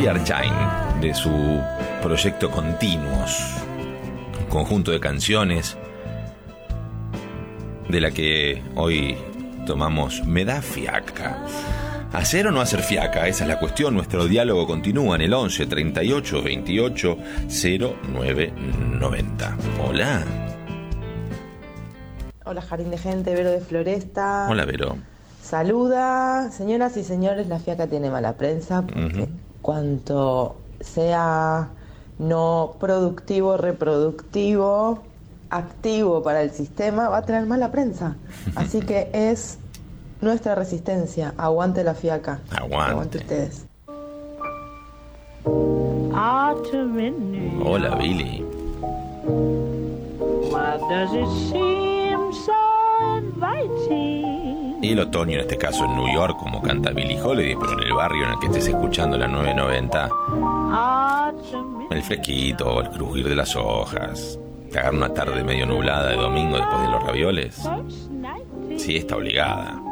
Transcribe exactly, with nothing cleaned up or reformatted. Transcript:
Archain, de su proyecto Continuos, un conjunto de canciones de la que hoy tomamos Me da fiaca. ¿Hacer o no hacer fiaca? Esa es la cuestión. Nuestro diálogo continúa en el once treinta y ocho veintiocho cero nueve noventa. Hola. Hola, Jardín de Gente, Vero de Floresta. Hola, Vero. Saluda. Señoras y señores, la fiaca tiene mala prensa porque uh-huh. cuanto sea no productivo, reproductivo, activo para el sistema, va a tener mala prensa. Así que es nuestra resistencia. Aguante la fiaca. Aguante. Aguante ustedes. Hola, Billy. Y el otoño, en este caso en New York, como canta Billie Holiday, pero en el barrio en el que estés escuchando la nueve noventa, el fresquito, el crujir de las hojas, te agarra una tarde medio nublada de domingo después de los ravioles. Sí, está obligada.